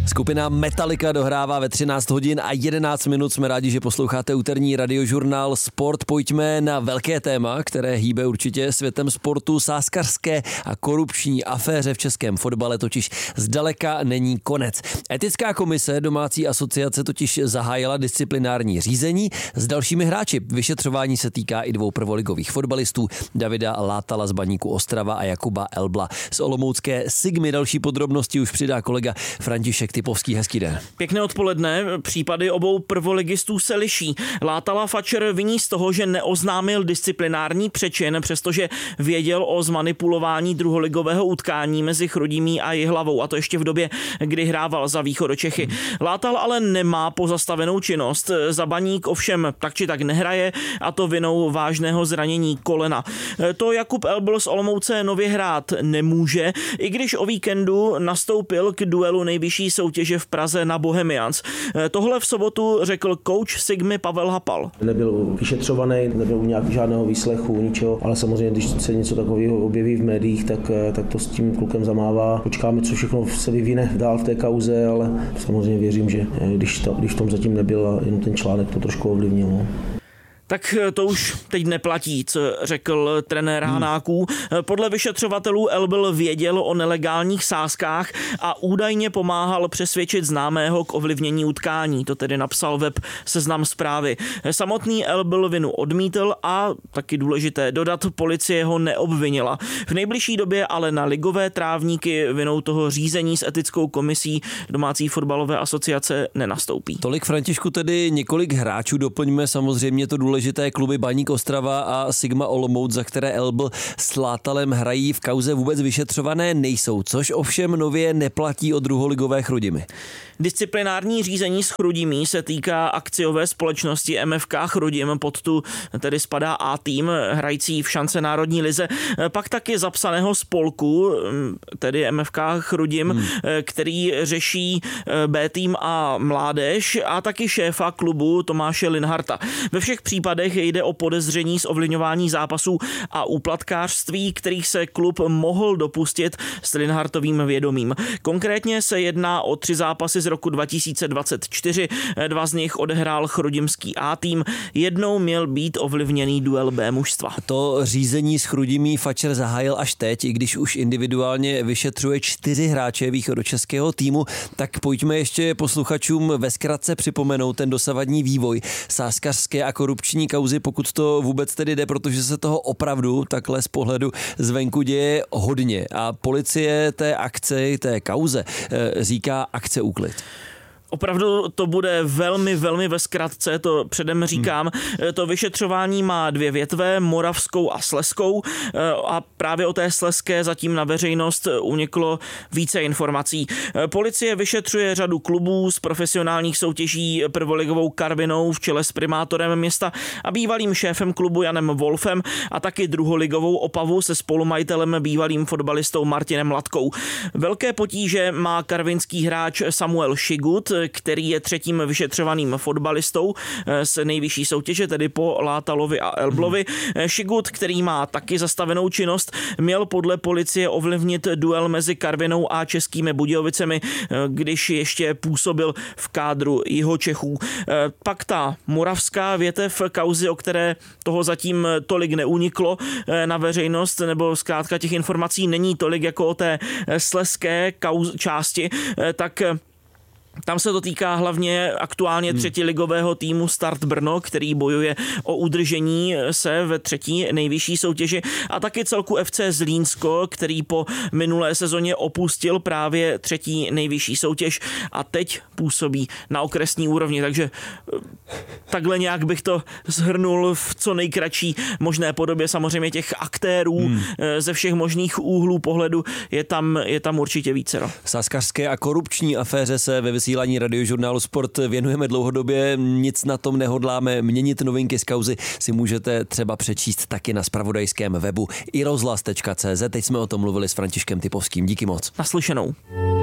Skupina Metallica dohrává ve 13 hodin a 11 minut. Jsme rádi, že posloucháte úterní radiožurnál Sport. Pojďme na velké téma, které hýbe určitě světem sportu. Sázkařské a korupční aféře v českém fotbale totiž zdaleka není konec. Etická komise domácí asociace totiž zahájila disciplinární řízení s dalšími hráči. Vyšetřování se týká i dvou prvoligových fotbalistů, Davida Látala z Baníku Ostrava a Jakuba Elbla z olomoucké Sigmy. Další podrobnosti už přidá kolega František Typovský. Hezký den. Pěkné odpoledne. Případy obou prvoligistů se liší. Látala Fatcher viní z toho, že neoznámil disciplinární přečin, přestože věděl o zmanipulování druholigového utkání mezi Chrudimí a Jihlavou, a to ještě v době, kdy hrával za Východočechy. Látal ale nemá pozastavenou činnost. Za Baník ovšem tak či tak nehraje, a to vinou vážného zranění kolena. To Jakub Elbl z Olomouce nově hrát nemůže, i když o víkendu nastoupil k duelu nejvyšší soutěže v Praze na Bohemians. Tohle v sobotu řekl kouč Sigmy Pavel Hapal. Nebyl vyšetřovaný, nebyl u nějak žádného výslechu, ničeho, ale samozřejmě, když se něco takového objeví v médiích, tak to s tím klukem zamává. Počkáme, co všechno se vyvine dál v té kauze, ale samozřejmě věřím, že když v tom zatím nebyl a jen ten článek to trošku ovlivnil. Tak to už teď neplatí, co řekl trenér Hanáků. Podle vyšetřovatelů Elbl věděl o nelegálních sázkách a údajně pomáhal přesvědčit známého k ovlivnění utkání. To tedy napsal web Seznam Zprávy. Samotný Elbl vinu odmítl a taky důležité dodat, policie ho neobvinila. V nejbližší době ale na ligové trávníky vinou toho řízení s etickou komisí domácí fotbalové asociace nenastoupí. Tolik, Františku, tedy několik hráčů, doplňme samozřejmě to důležité kluby Baník Ostrava a Sigma Olomouc, za které Elbl s Látalem hrají, v kauze vůbec vyšetřované nejsou, což ovšem nově neplatí o druholigové Chrudimi. Disciplinární řízení s Chrudimí se týká akciové společnosti MFK Chrudim, pod tu tedy spadá A tým, hrající v šance národní lize, pak taky zapsaného spolku, tedy MFK Chrudim, který řeší B tým a mládež, a taky šéfa klubu Tomáše Linharta. Ve všech případech jde o podezření z ovlivňování zápasů a úplatkářství, kterých se klub mohl dopustit s Linhartovým vědomím. Konkrétně se jedná o 3 zápasy z roku 2024, 2 z nich odehrál chrudimský A tým, jednou měl být ovlivněný duel B mužstva. To řízení s Chrudimí Fatcher zahájil až teď, i když už individuálně vyšetřuje 4 hráče východočeského týmu, tak pojďme ještě posluchačům ve zkratce připomenout ten dosavadní vývoj sázkařské a korupční kauzy, pokud to vůbec tedy jde, protože se toho opravdu takhle z pohledu zvenku děje hodně a policie té akce, té kauze říká akce Úklid. Opravdu to bude velmi, velmi ve zkratce, to předem říkám. To vyšetřování má 2 větve, moravskou a slezskou, a právě o té slezské zatím na veřejnost uniklo více informací. Policie vyšetřuje řadu klubů z profesionálních soutěží prvoligovou Karvinou v čele s primátorem města a bývalým šéfem klubu Janem Wolfem a taky druholigovou Opavu se spolumajitelem bývalým fotbalistou Martinem Latkou. Velké potíže má karvinský hráč Samuel Šigut, který je 3. vyšetřovaným fotbalistou z nejvyšší soutěže, tedy po Látalovi a Elblovi. Šigut, který má taky zastavenou činnost, měl podle policie ovlivnit duel mezi Karvinou a Českými Budějovicemi, když ještě působil v kádru Jihočechů. Pak ta moravská větev kauzy, o které toho zatím tolik neuniklo na veřejnost, nebo zkrátka těch informací není tolik jako o té slezské části, tak tam se to týká hlavně aktuálně 3. ligového týmu Start Brno, který bojuje o udržení se ve 3. nejvyšší soutěži, a taky celku FC Zlínsko, který po minulé sezóně opustil právě 3. nejvyšší soutěž a teď působí na okresní úrovni. Takže takhle nějak bych to shrnul v co nejkratší možné podobě. Samozřejmě těch aktérů ze všech možných úhlů pohledu je tam určitě vícero. Sázkařské a korupční aféře se ve vysílání radiožurnálu Sport věnujeme dlouhodobě, nic na tom nehodláme měnit. Novinky z kauzy si můžete třeba přečíst taky na zpravodajském webu iRozhlas.cz. Teď jsme o tom mluvili s Františkem Typovským. Díky moc. Naslyšenou.